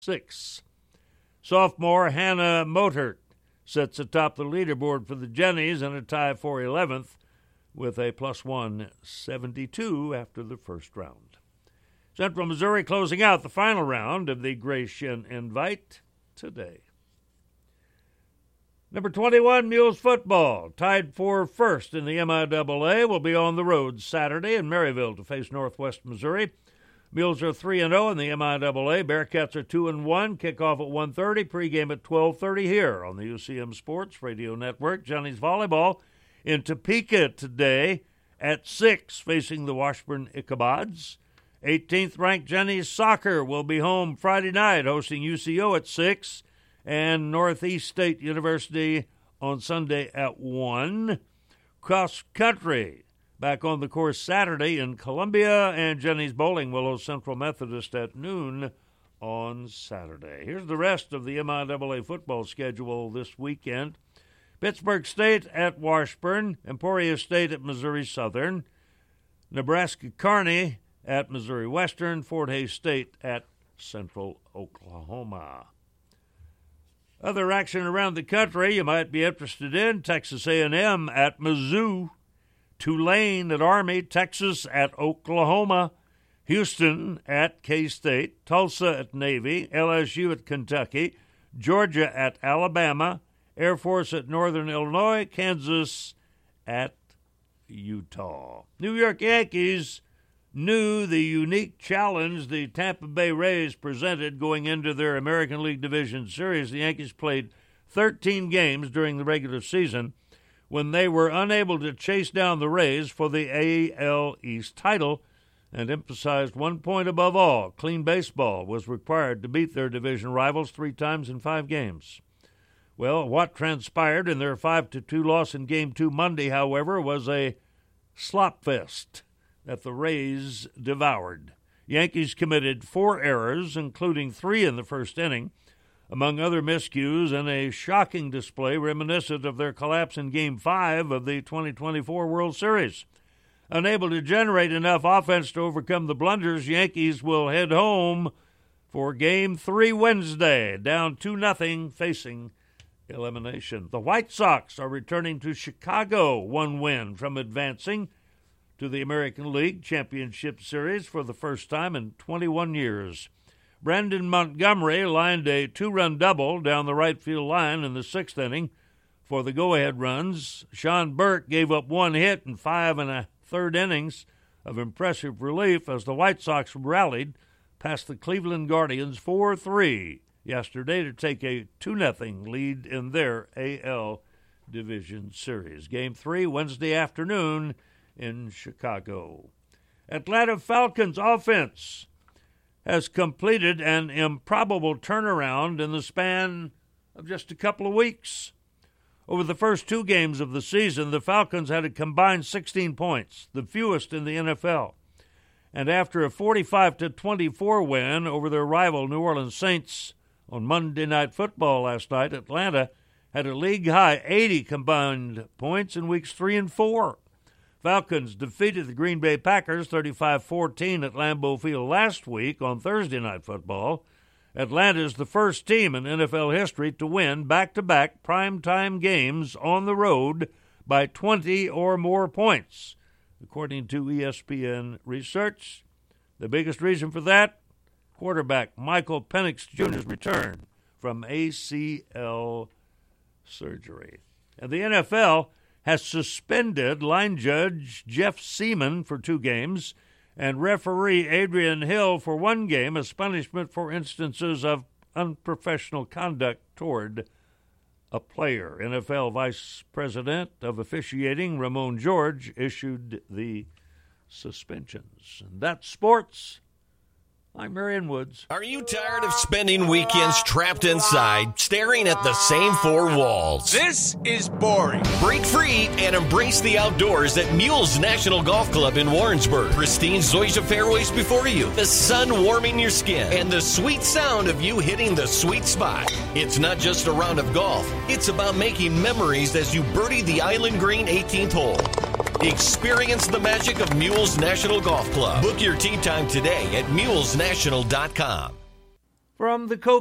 6. Sophomore Hannah Motert sits atop the leaderboard for the Jennies in a tie for 11th with a plus 172 after the first round. Central Missouri closing out the final round of the Gray Shin Invite today. Number 21, Mules football, tied for first in the MIAA, will be on the road Saturday in Maryville to face Northwest Missouri. Mules are 3-0 in the MIAA. Bearcats are 2-1. Kickoff at 1:30. Pregame at 12:30 here on the UCM Sports Radio Network. Johnny's volleyball in Topeka today at 6, facing the Washburn Ichabods. 18th-ranked Jennies soccer will be home Friday night, hosting UCO at 6. And Northeast State University on Sunday at 1. Cross country back on the course Saturday in Columbia, and Jennies bowling will host Central Methodist at noon on Saturday. Here's the rest of the MIAA football schedule this weekend. Pittsburgh State at Washburn, Emporia State at Missouri Southern, Nebraska Kearney at Missouri Western, Fort Hays State at Central Oklahoma. Other action around the country you might be interested in: Texas A&M at Mizzou, Tulane at Army, Texas at Oklahoma, Houston at K-State, Tulsa at Navy, LSU at Kentucky, Georgia at Alabama, Air Force at Northern Illinois, Kansas at Utah. New York Yankees knew the unique challenge the Tampa Bay Rays presented going into their American League Division Series. The Yankees played 13 games during the regular season when they were unable to chase down the Rays for the AL East title, and emphasized one point above all: clean baseball was required to beat their division rivals 3 times in 5 games. Well, what transpired in their 5-2 loss in Game 2 Monday, however, was a slop fest that the Rays devoured. Yankees committed 4 errors, including 3 in the first inning, among other miscues, in a shocking display reminiscent of their collapse in Game 5 of the 2024 World Series. Unable to generate enough offense to overcome the blunders, Yankees will head home for Game 3 Wednesday, down 2-0, facing elimination. The White Sox are returning to Chicago, 1 win from advancing to the American League Championship Series for the first time in 21 years. Brandon Montgomery lined a 2-run double down the right field line in the 6th inning for the go-ahead runs. Sean Burke gave up 1 hit in 5 1/3 innings of impressive relief as the White Sox rallied past the Cleveland Guardians 4-3 yesterday to take a 2-0 lead in their AL Division Series. Game 3 Wednesday afternoon in Chicago. Atlanta Falcons offense has completed an improbable turnaround in the span of just a couple of weeks. Over the first 2 games of the season, the Falcons had a combined 16 points, the fewest in the NFL. And after a 45-24 win over their rival New Orleans Saints on Monday Night Football last night, Atlanta had a league-high 80 combined points in weeks 3 and 4. Falcons defeated the Green Bay Packers 35-14 at Lambeau Field last week on Thursday Night Football. Atlanta is the first team in NFL history to win back-to-back primetime games on the road by 20 or more points, according to ESPN research. The biggest reason for that, quarterback Michael Penix Jr.'s return from ACL surgery. And the NFL has suspended line judge Jeff Seaman for 2 games and referee Adrian Hill for 1 game as punishment for instances of unprofessional conduct toward a player. NFL Vice President of Officiating Ramon George issued the suspensions. And that's sports. I'm Marion Woods. Are you tired of spending weekends trapped inside, staring at the same 4 walls? This is boring. Break free and embrace the outdoors at Mules National Golf Club in Warrensburg. Pristine zoysia fairways before you, the sun warming your skin, and the sweet sound of you hitting the sweet spot. It's not just a round of golf. It's about making memories as you birdie the Island Green 18th hole. Experience the magic of Mules National Golf Club. Book your tee time today at mulesnational.com. from the